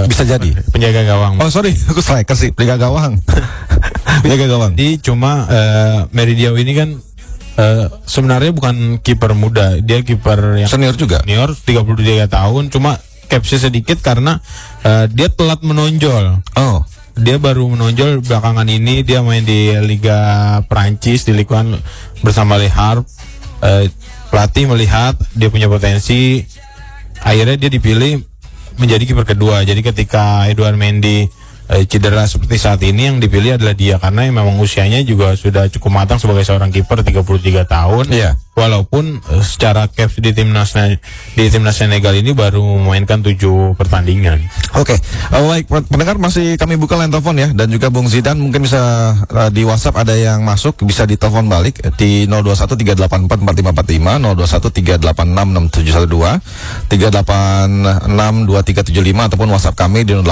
Bisa jadi penjaga gawang. Oh sorry, aku striker sih, penjaga gawang. Penjaga gawang. Jadi cuma Meridiau ini kan sebenarnya bukan kiper muda, dia kiper yang Senior juga. Senior 33 tahun, cuma capsnya sedikit karena dia telat menonjol. Oh. Dia baru menonjol belakangan ini, dia main di Liga Prancis di Ligue 1 bersama Le Havre. Pelatih melihat dia punya potensi, akhirnya dia dipilih menjadi kiper kedua. Jadi ketika Edouard Mendy cedera seperti saat ini, yang dipilih adalah dia karena memang usianya juga sudah cukup matang sebagai seorang kiper 33 tahun. Iya. Walaupun secara caps di timnas Senegal ini baru memainkan 7 pertandingan. Oke, baik pendengar, masih kami buka line telepon ya, dan juga Bung Zidan mungkin bisa di WhatsApp ada yang masuk, bisa ditelepon balik di 0213844545, 0213866712, 3862375 ataupun WhatsApp kami di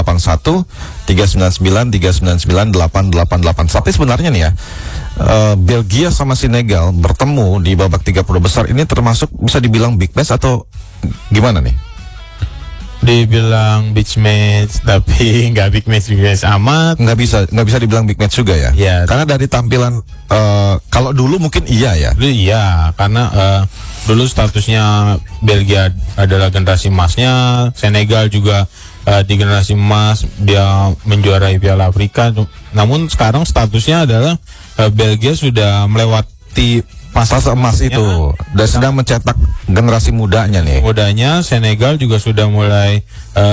08139399888. Tapi sebenarnya nih ya, Belgia sama Senegal bertemu di babak 30 besar ini termasuk bisa dibilang big match atau gimana nih? Dibilang big match tapi nggak big match amat. Nggak bisa dibilang big match juga ya? Ya. Karena dari tampilan kalau dulu mungkin iya ya. Iya, karena dulu statusnya Belgia adalah generasi emasnya, Senegal juga di generasi emas, dia menjuarai Piala Afrika. Namun sekarang statusnya adalah Belgia sudah melewati fase emas itu dan sedang mencetak generasi mudanya nih. Mudanya Senegal juga sudah mulai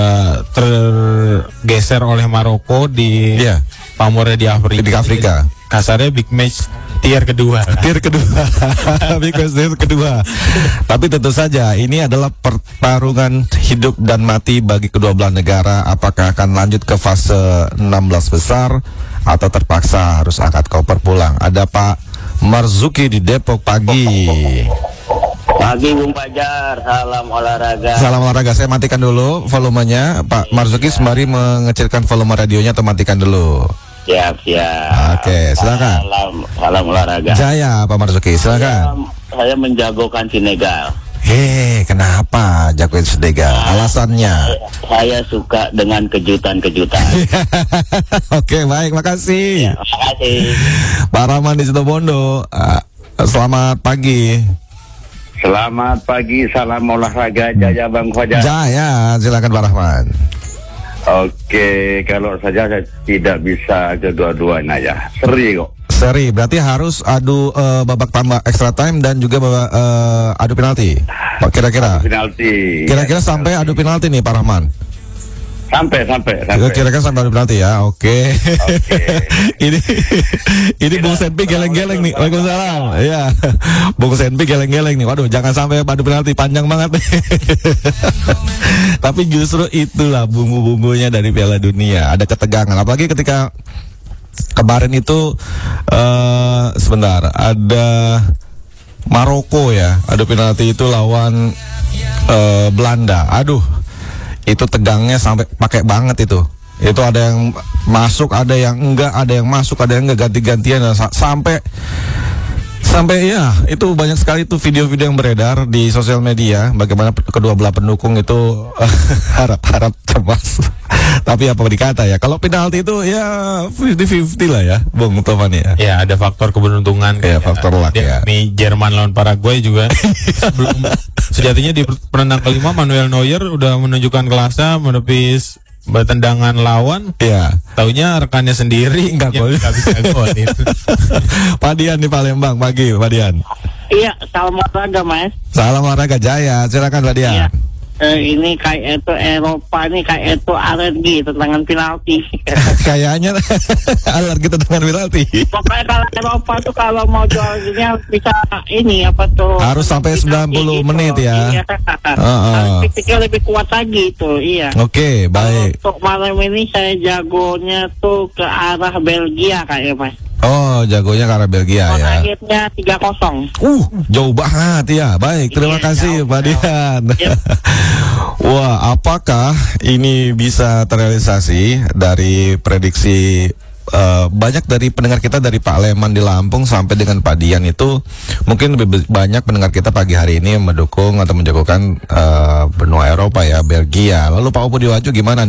tergeser oleh Maroko di pamornya di Afrika. Kasarnya big match tier kedua. Big match tier kedua. Tapi tentu saja ini adalah pertarungan hidup dan mati bagi kedua belah negara. Apakah akan lanjut ke fase 16 besar atau terpaksa harus angkat koper pulang? Ada Pak Marzuki di Depok pagi. Pagi Bung Fajar, salam olahraga. Salam olahraga. Saya matikan dulu volumenya. Pak Marzuki sembari mengecilkan volume radionya atau matikan dulu. Siap. Oke, silakan. Salam olahraga. Jaya Pak Marzuki, silakan. Saya menjagokan Senegal. Kenapa jagoin Senegal? Alasannya? Saya suka dengan kejutan-kejutan. Oke, baik, makasih. Ya, makasih. Pak Rahman di Situbondo, selamat pagi. Selamat pagi, salam olahraga. Jaya Bang Fajar. Jaya, silakan Pak Rahman. Oke, kalau saya tidak bisa kedua-duanya ya. Seri kok. Seri, berarti harus adu babak tambah extra time dan juga adu penalti. Pak, kira-kira? Penalti. Kira-kira sampai adu penalti nih Pak Rahman. Sampai. Kira-kira sampai adu penalti ya. Oke. Ini Bung Senpi geleng-geleng nih. Waalaikumsalam. Iya. Bung Senpi geleng-geleng nih. Waduh, jangan sampai adu penalti, panjang banget nih. Tapi justru itulah bumbu-bumbunya dari Piala Dunia. Ada ketegangan, apalagi ketika kemarin itu sebentar ada Maroko ya, adu penalti itu lawan Belanda. Aduh, itu tegangnya sampai pakai banget itu. Itu ada yang masuk, ada yang enggak, ada yang masuk, ada yang enggak, ganti-gantian sampai ya itu banyak sekali tuh video-video yang beredar di sosial media bagaimana kedua belah pendukung itu harap-harap cemas. Tapi apa dikata ya, kalau penalti itu ya 50-50 lah ya Bung Tovan ya. Ya, ada faktor keberuntungan ya, faktor luck ya. Di Jerman lawan Paraguay juga sebelum sejatinya di pertandingan kelima Manuel Neuer udah menunjukkan kelasnya menepis tendangan lawan. Ya. Taunya rekannya sendiri nggak bisa gol. Pak Dian di Palembang pagi, Pak Dian. Iya, salam olahraga Mas. Salam olahraga Jaya, silakan Pak Dian. Iya. Ini kayak itu Eropa nih, kayak itu alergi tendangan penalti. Kayaknya alergi tendangan penalti. Pokoknya kalau Eropa tuh kalau mau jual ini bisa ini apa tuh? Harus sampai 90 menit ya. Iya. Harus fisiknya lebih kuat lagi tuh, iya. Oke, baik. Untuk malam ini saya jagonya tuh ke arah Belgia kayaknya Mas. Oh, jagonya ke arah Belgia ya. Akhirnya 3-0. Jauh banget ya. Baik, terima kasih Pak Dian. Wah, apakah ini bisa terrealisasi dari prediksi banyak dari pendengar kita dari Pak Leman di Lampung sampai dengan Pak Dian itu mungkin lebih banyak pendengar kita pagi hari ini mendukung atau menjagokan benua Eropa ya, Belgia. Lalu Pak Opo Diwaju gimana nih?